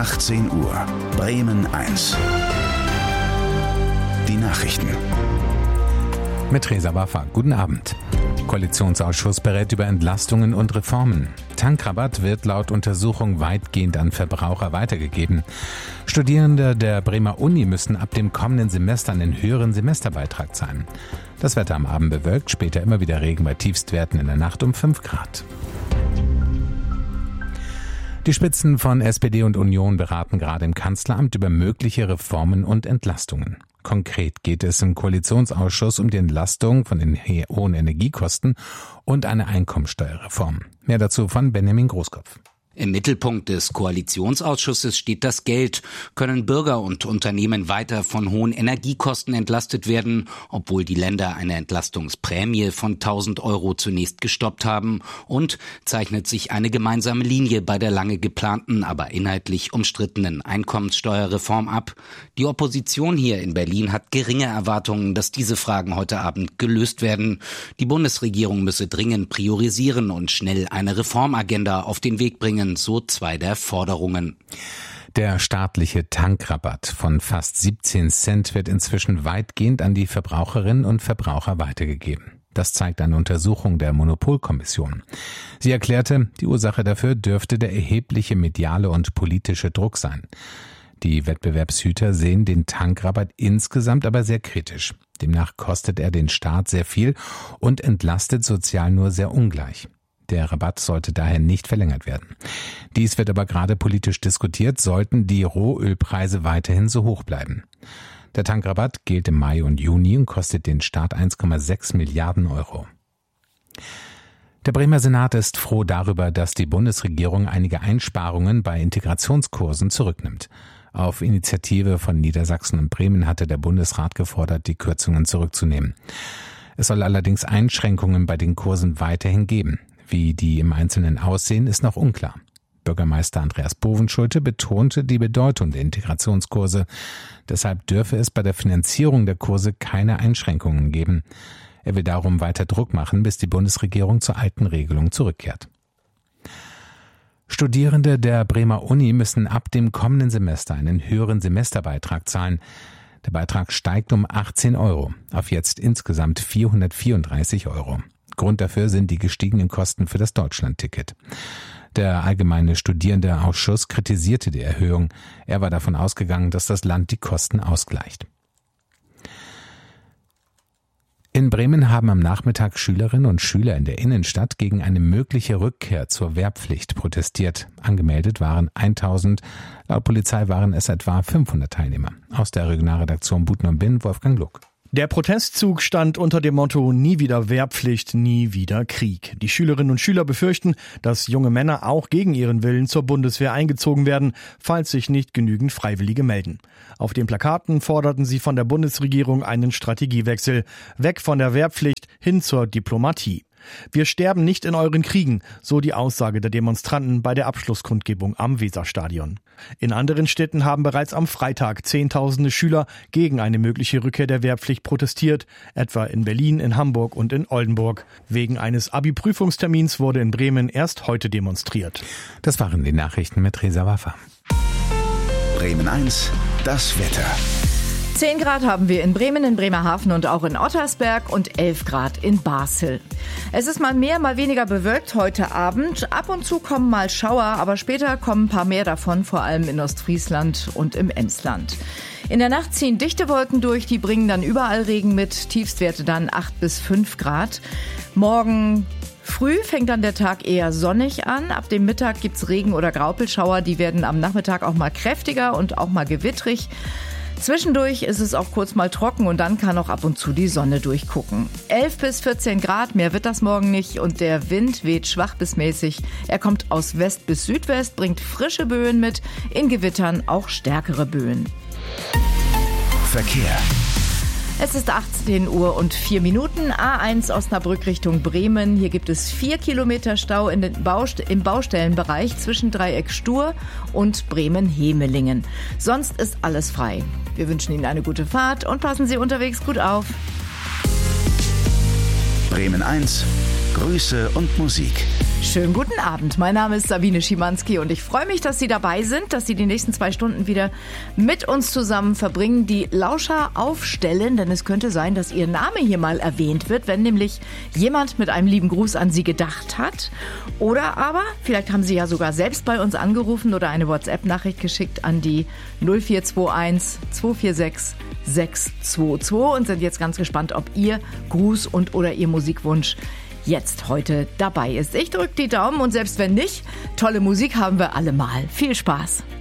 18 Uhr. Bremen 1. Die Nachrichten. Mit Reza Waffa. Guten Abend. Koalitionsausschuss berät über Entlastungen und Reformen. Tankrabatt wird laut Untersuchung weitgehend an Verbraucher weitergegeben. Studierende der Bremer Uni müssen ab dem kommenden Semester einen höheren Semesterbeitrag zahlen. Das Wetter am Abend bewölkt, später immer wieder Regen bei Tiefstwerten in der Nacht um 5 Grad. Die Spitzen von SPD und Union beraten gerade im Kanzleramt über mögliche Reformen und Entlastungen. Konkret geht es im Koalitionsausschuss um die Entlastung von den hohen Energiekosten und eine Einkommensteuerreform. Mehr dazu von Benjamin Großkopf. Im Mittelpunkt des Koalitionsausschusses steht das Geld. Können Bürger und Unternehmen weiter von hohen Energiekosten entlastet werden, obwohl die Länder eine Entlastungsprämie von 1.000 € zunächst gestoppt haben? Und zeichnet sich eine gemeinsame Linie bei der lange geplanten, aber inhaltlich umstrittenen Einkommenssteuerreform ab? Die Opposition hier in Berlin hat geringe Erwartungen, dass diese Fragen heute Abend gelöst werden. Die Bundesregierung müsse dringend priorisieren und schnell eine Reformagenda auf den Weg bringen. So zwei der Forderungen. Der staatliche Tankrabatt von fast 17 Cent wird inzwischen weitgehend an die Verbraucherinnen und Verbraucher weitergegeben. Das zeigt eine Untersuchung der Monopolkommission. Sie erklärte, die Ursache dafür dürfte der erhebliche mediale und politische Druck sein. Die Wettbewerbshüter sehen den Tankrabatt insgesamt aber sehr kritisch. Demnach kostet er den Staat sehr viel und entlastet sozial nur sehr ungleich. Der Rabatt sollte daher nicht verlängert werden. Dies wird aber gerade politisch diskutiert, sollten die Rohölpreise weiterhin so hoch bleiben. Der Tankrabatt gilt im Mai und Juni und kostet den Staat 1,6 Milliarden €. Der Bremer Senat ist froh darüber, dass die Bundesregierung einige Einsparungen bei Integrationskursen zurücknimmt. Auf Initiative von Niedersachsen und Bremen hatte der Bundesrat gefordert, die Kürzungen zurückzunehmen. Es soll allerdings Einschränkungen bei den Kursen weiterhin geben. Wie die im Einzelnen aussehen, ist noch unklar. Bürgermeister Andreas Bovenschulte betonte die Bedeutung der Integrationskurse. Deshalb dürfe es bei der Finanzierung der Kurse keine Einschränkungen geben. Er will darum weiter Druck machen, bis die Bundesregierung zur alten Regelung zurückkehrt. Studierende der Bremer Uni müssen ab dem kommenden Semester einen höheren Semesterbeitrag zahlen. Der Beitrag steigt um 18 € auf jetzt insgesamt 434 €. Grund dafür sind die gestiegenen Kosten für das Deutschlandticket. Der Allgemeine Studierendenausschuss kritisierte die Erhöhung. Er war davon ausgegangen, dass das Land die Kosten ausgleicht. In Bremen haben am Nachmittag Schülerinnen und Schüler in der Innenstadt gegen eine mögliche Rückkehr zur Wehrpflicht protestiert. Angemeldet waren 1.000, laut Polizei waren es etwa 500 Teilnehmer. Aus der Regionalredaktion Buten und Bin, Wolfgang Luck. Der Protestzug stand unter dem Motto „Nie wieder Wehrpflicht, nie wieder Krieg". Die Schülerinnen und Schüler befürchten, dass junge Männer auch gegen ihren Willen zur Bundeswehr eingezogen werden, falls sich nicht genügend Freiwillige melden. Auf den Plakaten forderten sie von der Bundesregierung einen Strategiewechsel, weg von der Wehrpflicht hin zur Diplomatie. Wir sterben nicht in euren Kriegen, so die Aussage der Demonstranten bei der Abschlusskundgebung am Weserstadion. In anderen Städten haben bereits am Freitag Zehntausende Schüler gegen eine mögliche Rückkehr der Wehrpflicht protestiert, etwa in Berlin, in Hamburg und in Oldenburg. Wegen eines Abi-Prüfungstermins wurde in Bremen erst heute demonstriert. Das waren die Nachrichten mit Reza Waffa. Bremen 1, das Wetter. 10 Grad haben wir in Bremen, in Bremerhaven und auch in Ottersberg und 11 Grad in Basel. Es ist mal mehr, mal weniger bewölkt heute Abend. Ab und zu kommen mal Schauer, aber später kommen ein paar mehr davon, vor allem in Ostfriesland und im Emsland. In der Nacht ziehen dichte Wolken durch, die bringen dann überall Regen mit, Tiefstwerte dann 8 bis 5 Grad. Morgen früh fängt dann der Tag eher sonnig an. Ab dem Mittag gibt's Regen- oder Graupelschauer, die werden am Nachmittag auch mal kräftiger und auch mal gewittrig. Zwischendurch ist es auch kurz mal trocken und dann kann auch ab und zu die Sonne durchgucken. 11 bis 14 Grad, mehr wird das morgen nicht und der Wind weht schwach bis mäßig. Er kommt aus West bis Südwest, bringt frische Böen mit, in Gewittern auch stärkere Böen. Verkehr. Es ist 18 Uhr und 4 Minuten. A1 Osnabrück Richtung Bremen. Hier gibt es 4 Kilometer Stau im Baustellenbereich zwischen Dreieck Stur und Bremen-Hemelingen. Sonst ist alles frei. Wir wünschen Ihnen eine gute Fahrt und passen Sie unterwegs gut auf. Bremen 1, Grüße und Musik. Schönen guten Abend. Mein Name ist Sabine Schimanski und ich freue mich, dass Sie dabei sind, dass Sie die nächsten 2 Stunden wieder mit uns zusammen verbringen, die Lauscher aufstellen, denn es könnte sein, dass Ihr Name hier mal erwähnt wird, wenn nämlich jemand mit einem lieben Gruß an Sie gedacht hat. Oder aber, vielleicht haben Sie ja sogar selbst bei uns angerufen oder eine WhatsApp-Nachricht geschickt an die 0421 246 622 und sind jetzt ganz gespannt, ob Ihr Gruß und oder Ihr Musikwunsch jetzt heute dabei ist. Ich drücke die Daumen und selbst wenn nicht, tolle Musik haben wir allemal. Viel Spaß!